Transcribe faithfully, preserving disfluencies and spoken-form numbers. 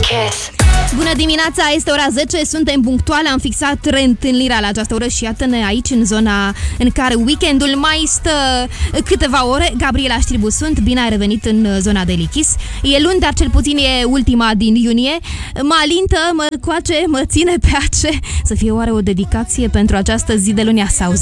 Kiss. Bună dimineața, este ora zece, suntem punctuale, am fixat reîntâlnirea la această oră și iată-ne aici în zona în care weekendul mai stă câteva ore. Gabriela Ștribu sunt, bine ai revenit în zona de Lichis. E luni, dar cel puțin e ultima din iunie. Mă alintă, mă coace, mă ține pe ace. Să fie oare o dedicație pentru această zi de luni, să auzi.